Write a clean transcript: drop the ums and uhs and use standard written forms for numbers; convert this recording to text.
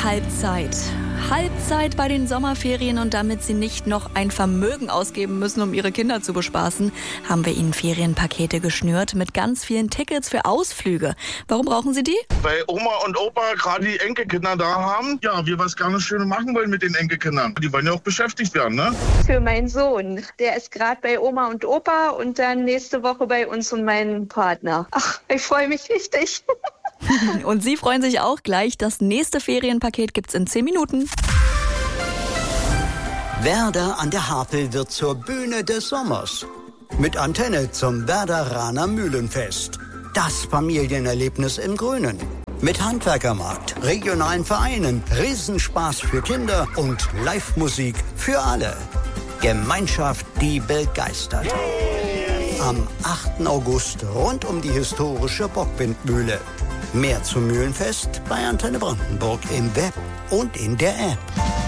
Halbzeit. Halbzeit bei den Sommerferien, und damit Sie nicht noch ein Vermögen ausgeben müssen, um Ihre Kinder zu bespaßen, haben wir Ihnen Ferienpakete geschnürt mit ganz vielen Tickets für Ausflüge. Warum brauchen Sie die? Weil Oma und Opa gerade die Enkelkinder da haben. Ja, wir was gerne Schönes machen wollen mit den Enkelkindern. Die wollen ja auch beschäftigt werden, ne? Für meinen Sohn. Der ist gerade bei Oma und Opa und dann nächste Woche bei uns und meinem Partner. Ach, ich freue mich richtig. Und Sie freuen sich auch gleich. Das nächste Ferienpaket gibt's in 10 Minuten. Werder an der Havel wird zur Bühne des Sommers. Mit Antenne zum Werderaner Mühlenfest. Das Familienerlebnis im Grünen. Mit Handwerkermarkt, regionalen Vereinen, Riesenspaß für Kinder und Live-Musik für alle. Gemeinschaft, die begeistert. Am 8. August rund um die historische Bockwindmühle. Mehr zum Mühlenfest bei Antenne Brandenburg im Web und in der App.